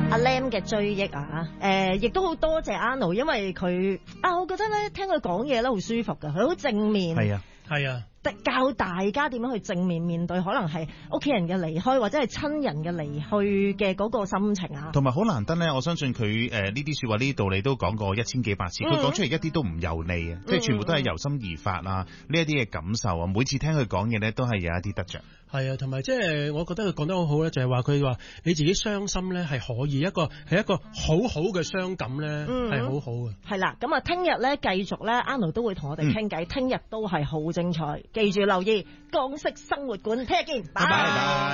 阿 Lam 嘅追憶啊，亦都好多謝 Arnold， 因為佢我覺得咧聽佢講嘢咧好舒服噶，佢好正面。 係啊， 係啊。 教大家點樣去正面面對可能係屋企人嘅離開或者係親人嘅離去嘅嗰個心情啊， 同埋好難得咧，我相信佢呢啲說話呢啲道理都講過1000幾百次，佢講出嚟一啲都唔油膩啊，即係全部都係由心而發啊，呢一啲嘅感受啊，每次聽佢講嘢咧都係有一啲得着。 係啊，同埋即係我覺得佢講得好好咧，就係話佢話你自己傷心咧係可以一個好好嘅傷感咧係好好嘅。 係啦，咁啊聽日咧繼續咧 Arnold 都會同我哋傾偈，聽日都係好精彩，記住留意港式生活館，聽日見，拜拜。